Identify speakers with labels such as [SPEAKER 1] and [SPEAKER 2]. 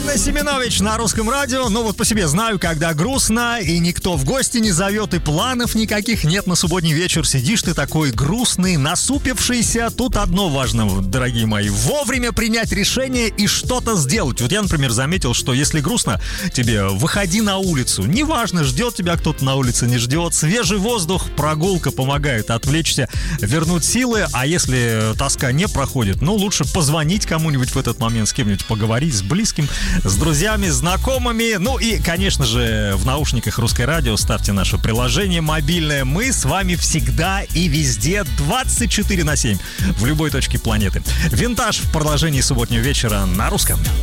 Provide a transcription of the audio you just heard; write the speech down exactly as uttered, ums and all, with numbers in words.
[SPEAKER 1] Анна Семенович на Русском радио. Ну вот по себе знаю, когда грустно, и никто в гости не зовет, и планов никаких нет на субботний вечер. Сидишь ты такой грустный, насупившийся. Тут одно важно, дорогие мои: вовремя принять решение и что-то сделать. Вот я, например, заметил, что если грустно тебе, выходи на улицу. Неважно, ждет тебя кто-то на улице, не ждет. Свежий воздух, прогулка помогает отвлечься, вернуть силы. А если тоска не проходит, ну лучше позвонить кому-нибудь в этот момент, с кем-нибудь поговорить, с близким, с друзьями, знакомыми. Ну и, конечно же, в наушниках Русское радио ставьте наше приложение мобильное. Мы с вами всегда и везде двадцать четыре на семь в любой точке планеты. Винтаж в продолжении субботнего вечера на Русском.